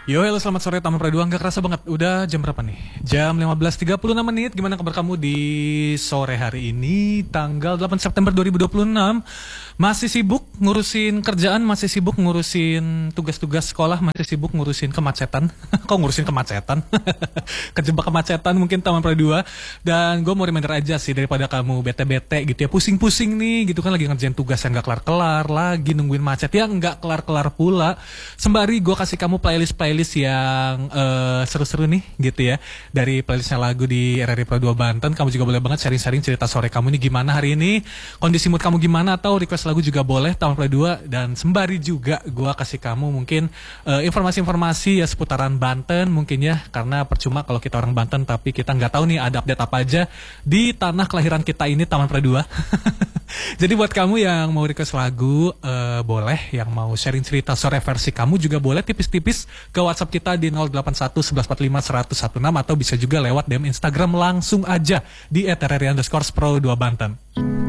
Yo, halo selamat sore Taman Pradua. Nggak kerasa banget, udah jam berapa nih? Jam 15.36. Gimana kabar kamu di sore hari ini, tanggal 8 September 2026? Masih sibuk ngurusin kerjaan, masih sibuk ngurusin tugas-tugas sekolah, masih sibuk ngurusin kemacetan. Kok ngurusin kemacetan? Kejebak kemacetan mungkin Taman Pradua. Dan gue mau reminder aja sih, daripada kamu bete-bete gitu ya, pusing-pusing nih gitu kan, lagi ngerjain tugas yang nggak kelar-kelar, lagi nungguin macet yang nggak kelar-kelar pula. Sembari gue kasih kamu playlist yang seru-seru nih gitu ya, dari playlistnya lagu di RRI Pro 2 Banten. Kamu juga boleh banget sharing-sharing cerita sore kamu ini gimana hari ini, kondisi mood kamu gimana, atau request lagu juga boleh Taman Pro 2. Dan sembari juga gue kasih kamu mungkin informasi-informasi ya seputaran Banten mungkin ya, karena percuma kalau kita orang Banten tapi kita nggak tahu nih ada update apa aja di tanah kelahiran kita ini, Taman Pro 2. Jadi buat kamu yang mau request lagu boleh, yang mau sharing cerita sore versi kamu juga boleh tipis-tipis ke WhatsApp kita di 081 1145 116, atau bisa juga lewat DM Instagram langsung aja di @rri_pro2banten.